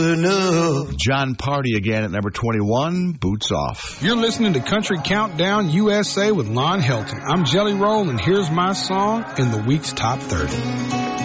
John Party again at number 21, Boots Off. You're listening to Country Countdown USA with Lon Helton. I'm Jelly Roll, and here's my song in the week's top 30.